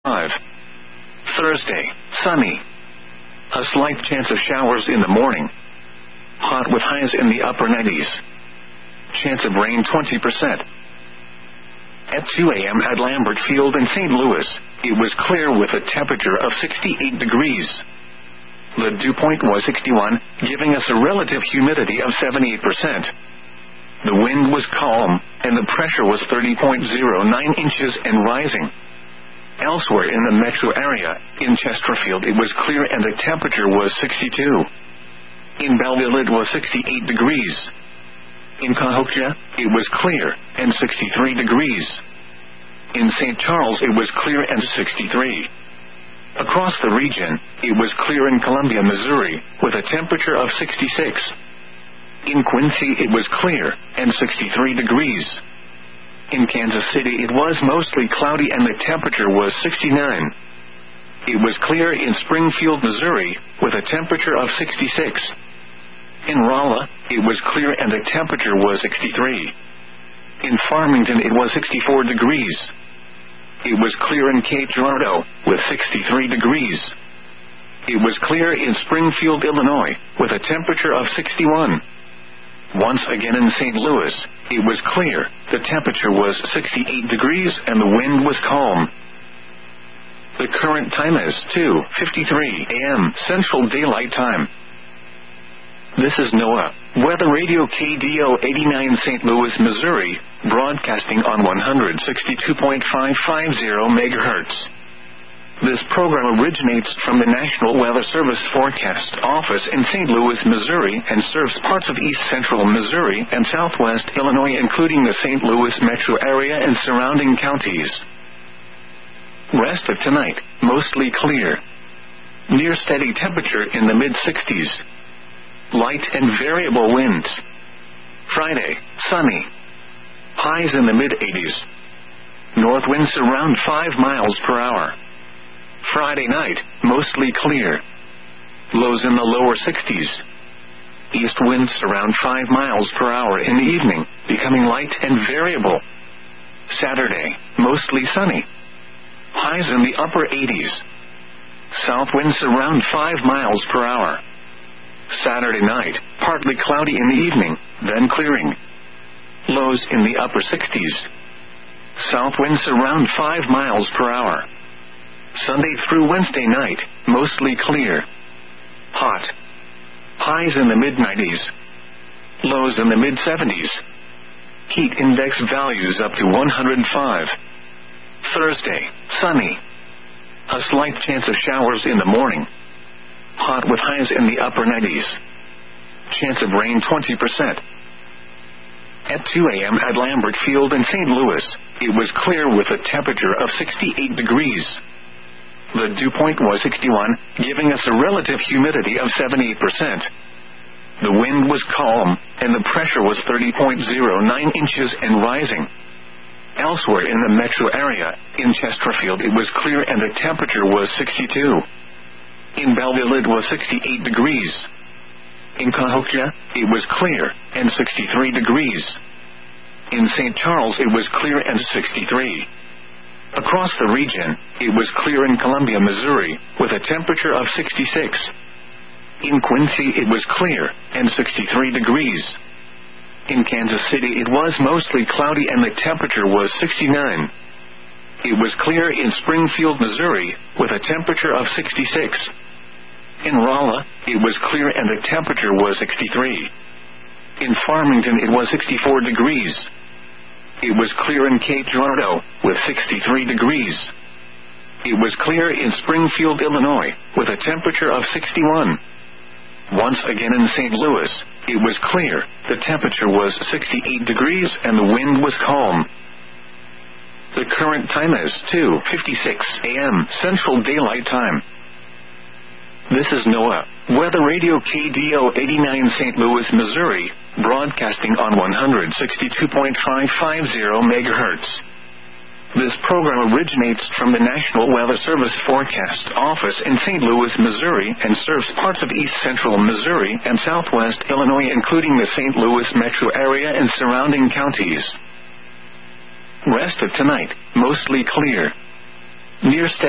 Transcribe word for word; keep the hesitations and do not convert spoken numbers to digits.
five. Thursday, sunny. A slight chance of showers in the morning. Hot with highs in the upper nineties. Chance of rain twenty percent. At two a.m. at Lambert Field in Saint Louis, it was clear with a temperature of sixty-eight degrees. The dew point was sixty-one, giving us a relative humidity of seventy-eight percent. The wind was calm, and the pressure was thirty point zero nine inches and rising. Elsewhere in the metro area, in Chesterfield it was clear and the temperature was sixty-two. In Belleville it was sixty-eight degrees. In Cahokia, it was clear, and sixty-three degrees. In Saint Charles it was clear and sixty-three. Across the region, it was clear in Columbia, Missouri, with a temperature of sixty-six. In Quincy it was clear, and sixty-three degrees. In Kansas City it was mostly cloudy and the temperature was sixty-nine. It was clear in Springfield, Missouri, with a temperature of sixty-six. In Rolla, it was clear and the temperature was sixty-three. In Farmington it was sixty-four degrees. It was clear in Cape Girardeau, with sixty-three degrees. It was clear in Springfield, Illinois, with a temperature of sixty-one. Once again in Saint Louis, it was clear, the temperature was sixty-eight degrees and the wind was calm. The current time is two fifty-three a.m. Central Daylight Time. This is NOAA, Weather Radio K D O eighty-nine Saint Louis, Missouri, broadcasting on one sixty-two point five five zero megahertz. This program originates from the National Weather Service Forecast Office in Saint Louis, Missouri, and serves parts of east central Missouri and southwest Illinois, including the Saint Louis metro area and surrounding counties. Rest of tonight, mostly clear. Near steady temperature in the mid-sixties. Light and variable winds. Friday, sunny. Highs in the mid-eighties. North winds around five miles per hour. Friday night, mostly clear. Lows in the lower sixties. East winds around five miles per hour in the evening, becoming light and variable. Saturday, mostly sunny. Highs in the upper eighties. South winds around five miles per hour. Saturday night, partly cloudy in the evening, then clearing. Lows in the upper sixties. South winds around five miles per hour. Sunday through Wednesday night, mostly clear. Hot. Highs in the mid-nineties. Lows in the mid-seventies. Heat index values up to one hundred five. Thursday, sunny. A slight chance of showers in the morning. Hot with highs in the upper nineties. Chance of rain twenty percent. At two a.m. at Lambert Field in Saint Louis, it was clear with a temperature of sixty-eight degrees. The dew point was sixty-one, giving us a relative humidity of seventy-eight percent. The wind was calm, and the pressure was thirty point zero nine inches and rising. Elsewhere in the metro area, in Chesterfield it was clear and the temperature was sixty-two. In Belleville it was sixty-eight degrees. In Cahokia, it was clear, and sixty-three degrees. In Saint Charles it was clear and sixty-three. Across the region, it was clear in Columbia, Missouri, with a temperature of sixty-six. In Quincy it was clear, and sixty-three degrees. In Kansas City it was mostly cloudy and the temperature was sixty-nine. It was clear in Springfield, Missouri, with a temperature of sixty-six. In Rolla, it was clear and the temperature was sixty-three. In Farmington it was sixty-four degrees. It was clear in Cape Girardeau, with sixty-three degrees. It was clear in Springfield, Illinois, with a temperature of sixty-one. Once again in Saint Louis, it was clear, the temperature was sixty-eight degrees and the wind was calm. The current time is two fifty-six a.m. Central Daylight Time. This is NOAA, Weather Radio K D O eighty-nine Saint Louis, Missouri, broadcasting on one sixty-two point five five zero megahertz. This program originates from the National Weather Service Forecast Office in Saint Louis, Missouri, and serves parts of east central Missouri and southwest Illinois, including the Saint Louis metro area and surrounding counties. Rest of tonight, mostly clear. Near steady